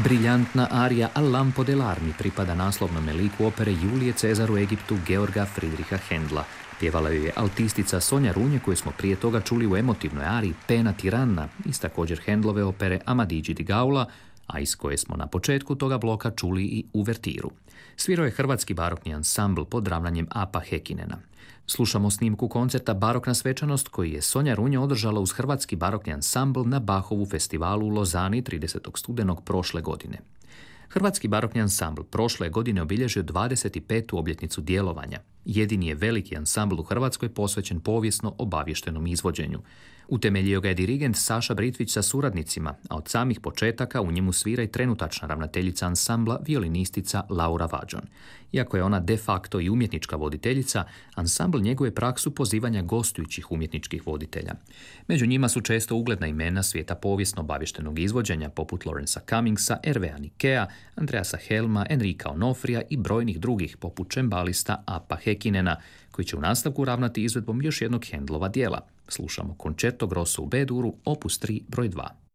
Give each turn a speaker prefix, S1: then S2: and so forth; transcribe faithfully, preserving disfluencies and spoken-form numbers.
S1: Briljantna arija Al lampo dell'armi pripada naslovnome liku opere Julije Cezar u Egiptu Georga Friedricha Händla. Pjevala ju je altistica Sonja Runje, koju smo prije toga čuli u emotivnoj ariji Pena tiranna, iz također Händlove opere Amadigi di Gaula, a iz koje smo na početku toga bloka čuli i uvertiru. Svirao je hrvatski barokni ansambl pod ravnanjem Apa Hekinena. Slušamo snimku koncerta Barokna svečanost koji je Sonja Runje održala uz hrvatski barokni ansambl na Bachovu festivalu u Lozani tridesetog studenog prošle godine. Hrvatski barokni ansambl prošle godine obilježio dvadeset petu obljetnicu djelovanja. Jedini je veliki ansambl u Hrvatskoj posvećen povijesno obavještenom izvođenju. Utemeljio ga je dirigent Saša Britvić sa suradnicima, a od samih početaka u njemu svira i trenutačna ravnateljica ansambla, violinistica Laura Vađon. Iako je ona de facto i umjetnička voditeljica, ansambl njeguje praksu pozivanja gostujućih umjetničkih voditelja. Među njima su često ugledna imena svijeta povijesno obavještenog izvođenja, poput Lawrencea Cummingsa, Hervea Nikea, Andreasa Helma, Enrika Onofrija i brojnih drugih, poput čembalista Apa Hekinena, koji će u nastavku ravnati izvedbom još jednog Händlova dijela. Slušamo Concerto Grosso u B-duru, opus tri, broj dva.